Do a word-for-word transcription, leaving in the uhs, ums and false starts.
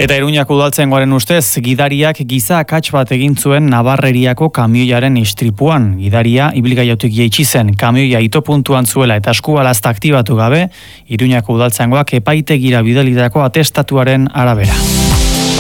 Eta Iruñako udaltzaingoaren ustez, gidariak giza akats bat egin zuen Nabarreriako kamioiaren istripuan. Gidaria ibilgailutik jaitsi zen, kamioia ito puntuan zuela eta eskubalazta aktibatu gabe, Iruñako udaltzaingoak epaitegira bidalitako atestatuaren arabera.